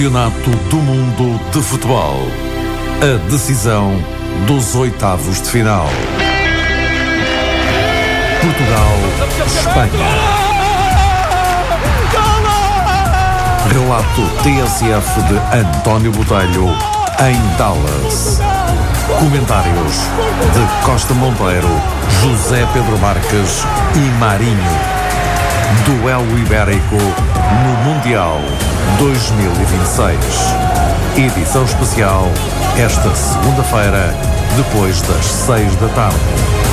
Campeonato do Mundo de Futebol. A decisão dos oitavos de final. Portugal-Espanha. Relato TSF de António Botelho em Dallas. Comentários de Costa Monteiro, José Pedro Marques e Marinho. Duelo Ibérico no Mundial 2026. Edição especial esta segunda-feira, depois das 6 da tarde.